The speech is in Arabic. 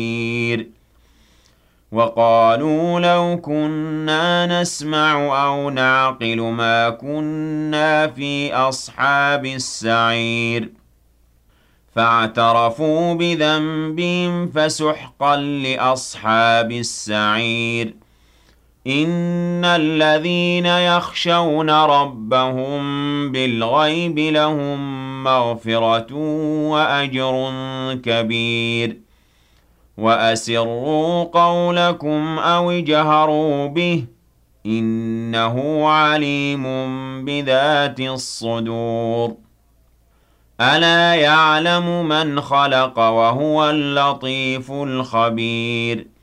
وقالوا لو كنا نسمع أو نعقل ما كنا في أصحاب السعير فاعترفوا بذنبهم فسحقا لأصحاب السعير إن الذين يخشون ربهم بالغيب لهم مغفرة وأجر كبير وأسروا قولكم أو اجهروا به إنه عليم بذات الصدور ألا يعلم من خلق وهو اللطيف الخبير